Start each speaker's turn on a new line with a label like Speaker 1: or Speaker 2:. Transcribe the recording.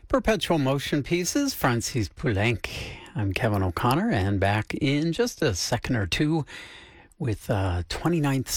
Speaker 1: Perpetual Motion Pieces, Francis Poulenc. I'm Kevin O'Connor, and back in just a second or two with 29th